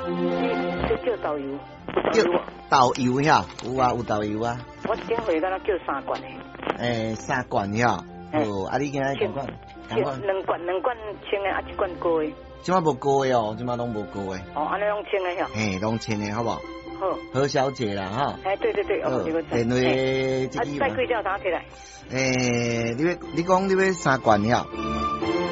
你叫导游， 叫导游遐，有啊，有导游啊。 我顶回敢若叫3罐的。 3罐遐，哦，啊，你今仔讲 2罐清的，啊，1罐高的。 即马无高的哦，即马拢无高的。 哦，安尼拢清的遐。 嘿，拢清的好不好？ 好。 何小姐啦，哈。 对，哦，这个。 电话这个。 带几条拿起来。 你讲你要3罐遐。